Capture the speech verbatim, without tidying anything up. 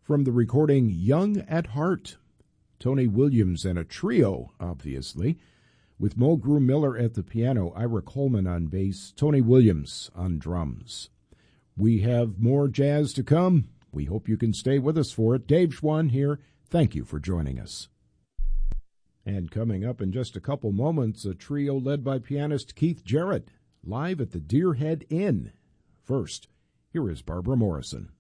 from the recording Young at Heart. Tony Williams and a trio, obviously, with Mulgrew Miller at the piano, Ira Coleman on bass, Tony Williams on drums. We have more jazz to come. We hope you can stay with us for it. Dave Schwann here. Thank you for joining us. And coming up in just a couple moments, a trio led by pianist Keith Jarrett, live at the Deerhead Inn. First, here is Barbara Morrison.